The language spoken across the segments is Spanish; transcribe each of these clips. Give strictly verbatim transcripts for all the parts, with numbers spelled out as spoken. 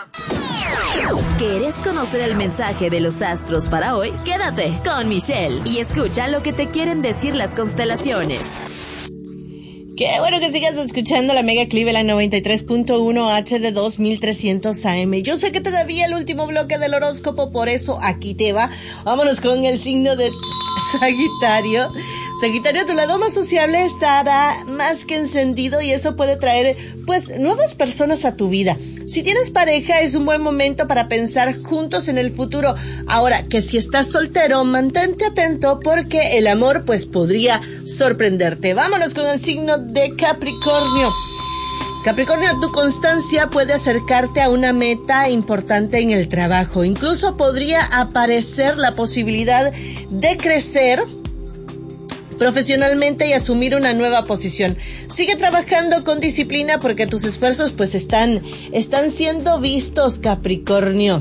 ¿Quieres conocer el mensaje de los astros para hoy? Quédate con Michelle y escucha lo que te quieren decir las constelaciones. Qué bueno que sigas escuchando la Mega Cleveland noventa y tres punto uno H D dos mil trescientos A M. Yo sé que todavía el último bloque del horóscopo, por eso aquí te va. Vámonos con el signo de Sagitario. Sagitario, tu lado más sociable estará más que encendido y eso puede traer, pues, nuevas personas a tu vida. Si tienes pareja, es un buen momento para pensar juntos en el futuro. Ahora, que si estás soltero, mantente atento porque el amor, pues, podría sorprenderte. Vámonos con el signo de Capricornio. Capricornio, tu constancia puede acercarte a una meta importante en el trabajo. Incluso podría aparecer la posibilidad de crecer profesionalmente y asumir una nueva posición. Sigue trabajando con disciplina porque tus esfuerzos pues están, están siendo vistos, Capricornio.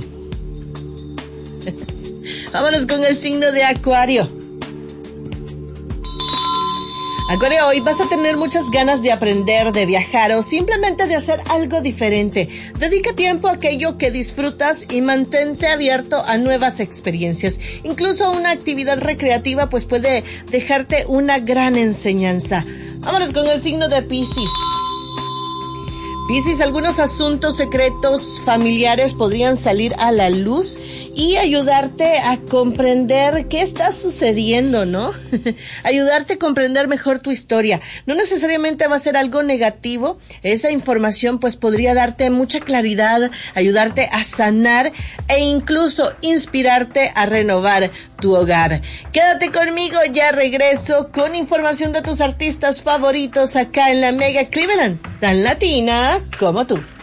Vámonos con el signo de Acuario. Acuario, hoy vas a tener muchas ganas de aprender, de viajar o simplemente de hacer algo diferente. Dedica tiempo a aquello que disfrutas y mantente abierto a nuevas experiencias. Incluso una actividad recreativa pues puede dejarte una gran enseñanza. Vámonos con el signo de Piscis. Piscis, algunos asuntos secretos familiares podrían salir a la luz y ayudarte a comprender qué está sucediendo, ¿no? Ayudarte a comprender mejor tu historia. No necesariamente va a ser algo negativo. Esa información pues podría darte mucha claridad, ayudarte a sanar e incluso inspirarte a renovar tu hogar. Quédate conmigo, ya regreso con información de tus artistas favoritos acá en la Mega Cleveland, tan latina como tú.